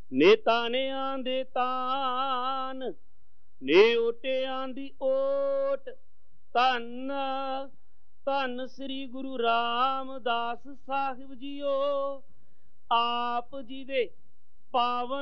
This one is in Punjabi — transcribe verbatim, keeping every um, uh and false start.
ਨੇ ਤਾਨਿਆਂ ਦੇ ਤਾਨ, ਨੇ ਓਟਿਆਂ ਦੀ ਓਟ। ਧੰਨ ਧੰਨ ਸ੍ਰੀ ਗੁਰੂ ਰਾਮਦਾਸ ਸਾਹਿਬ ਜੀਓ, ਆਪ ਜੀ ਦੇ ਪਾਵਨ